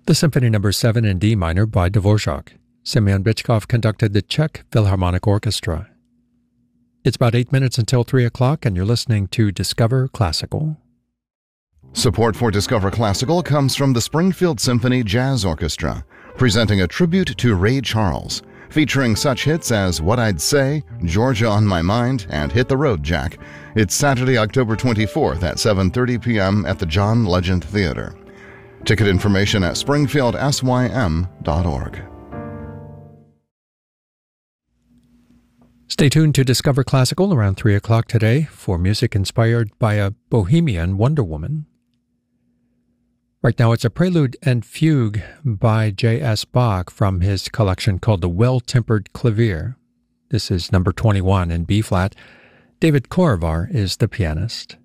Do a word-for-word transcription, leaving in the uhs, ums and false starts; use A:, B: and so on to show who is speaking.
A: The Symphony Number seven in D minor by Dvorak. Semyon Bychkov conducted the Czech Philharmonic Orchestra. It's about eight minutes until three o'clock, and you're listening to Discover Classical.
B: Support for Discover Classical comes from the Springfield Symphony Jazz Orchestra, presenting a tribute to Ray Charles, featuring such hits as What I'd Say, Georgia on My Mind, and Hit the Road, Jack. It's Saturday, October twenty-fourth at seven thirty p.m. at the John Legend Theater. Ticket information at springfield s y m dot org.
A: Stay tuned to Discover Classical around three o'clock today for music inspired by a Bohemian Wonder Woman. Right now it's a prelude and fugue by J S. Bach from his collection called The Well-Tempered Clavier. This is number twenty-one in B-flat. David Korovar is the pianist.